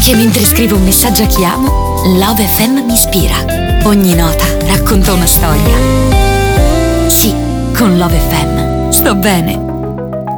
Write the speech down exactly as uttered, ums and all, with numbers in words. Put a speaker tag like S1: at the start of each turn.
S1: Anche mentre scrivo un messaggio a chi amo, Love F M mi ispira. Ogni nota racconta una storia. Sì, con Love F M sto bene.